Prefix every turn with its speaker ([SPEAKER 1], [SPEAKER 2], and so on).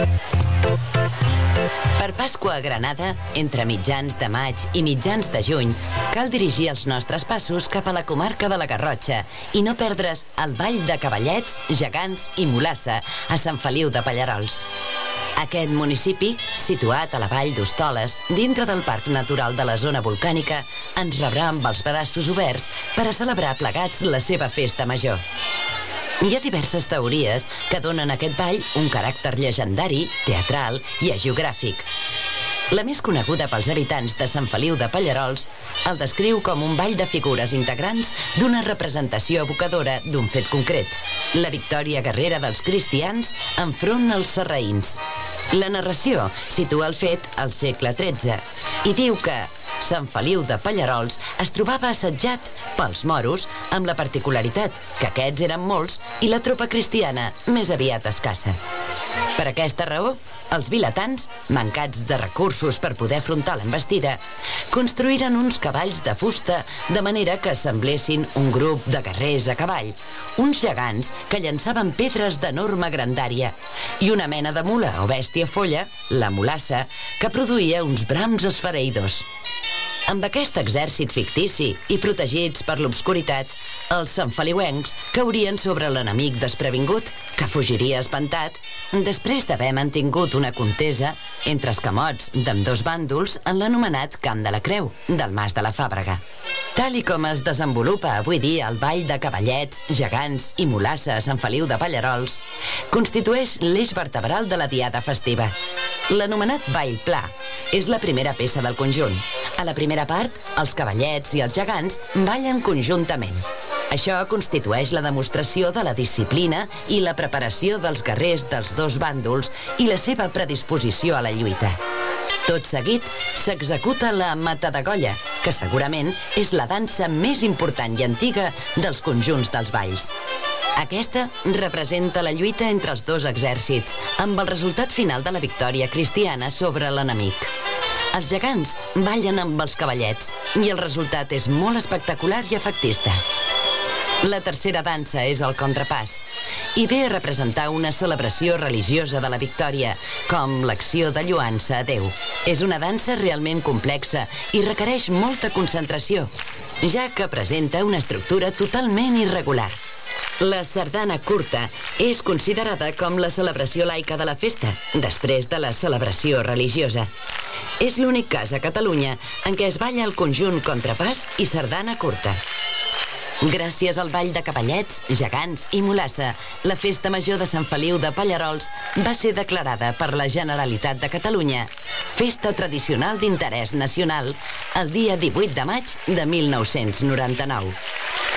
[SPEAKER 1] Per Pasqua a Granada, entre mitjans de maig i mitjans de juny, cal dirigir els nostres passos cap a la comarca de la Garrotxa i no perdre's el ball de cavallets, gegants i mulassa a Sant Feliu de Pallerols. Aquest municipi, situat a la vall d'Hostoles, dintre del Parc Natural de la Zona Volcànica, ens rebrà amb els braços oberts per a celebrar plegats la seva festa major. Hi ha diverses teories que donen a aquest ball un caràcter llegendari, teatral i hagiogràfic. La més coneguda pels habitants de Sant Feliu de Pallerols el descriu com un ball de figures integrants d'una representació evocadora d'un fet concret, la victòria guerrera dels cristians enfront als sarraïns. La narració situa el fet al segle XIII i diu que Sant Feliu de Pallerols es trobava assetjat pels moros, amb la particularitat que aquests eren molts i la tropa cristiana més aviat escassa. Per aquesta raó, els vilatans, mancats de recursos per poder afrontar l'envestida, construïren uns cavalls de fusta de manera que semblessin un grup de guerrers a cavall, uns gegants que llançaven pedres d'enorme grandària i una mena de mula o bèstia folla, la mulassa, que produïa uns brams esfereïdors. Amb aquest exèrcit fictici i protegits per l'obscuritat, els santfeliuencs caurien sobre l'enemic desprevingut, que fugiria espantat, després d'haver mantingut una contesa entre escamots d'ambdós bàndols en l'anomenat Camp de la Creu, del Mas de la Fàbrega. Tal i com es desenvolupa avui dia el ball de cavallets, gegants i mulassa a Sant Feliu de Pallerols, constitueix l'eix vertebral de la diada festiva. L'anomenat ball pla és la primera peça del conjunt. A la primera part, els cavallets i els gegants ballen conjuntament. Això constitueix la demostració de la disciplina i la preparació dels guerrers dels dos bàndols i la seva predisposició a la lluita. Tot seguit, s'executa la matadegolla, que segurament és la dansa més important i antiga dels conjunts dels balls. Aquesta representa la lluita entre els dos exèrcits, amb el resultat final de la victòria cristiana sobre l'enemic. Els gegants ballen amb els cavallets i el resultat és molt espectacular i efectista. La tercera dansa és el contrapàs i ve a representar una celebració religiosa de la victòria, com l'acció de lloança a Déu. És una dansa realment complexa i requereix molta concentració, ja que presenta una estructura totalment irregular. La sardana curta és considerada com la celebració laica de la festa, després de la celebració religiosa. És l'únic cas a Catalunya en què es balla el conjunt contrapàs i sardana curta. Gràcies al ball de cavallets, gegants i mulassa, la festa major de Sant Feliu de Pallerols va ser declarada per la Generalitat de Catalunya festa tradicional d'interès nacional el dia 18 de maig de 1999.